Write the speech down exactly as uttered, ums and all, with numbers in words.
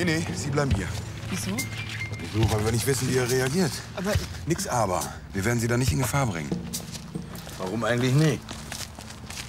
Nee, nee, Sie bleiben hier. Wieso? Wieso? Weil wir nicht wissen, wie er reagiert. Aber Nix aber. Wir werden Sie da nicht in Gefahr bringen. Warum eigentlich nicht?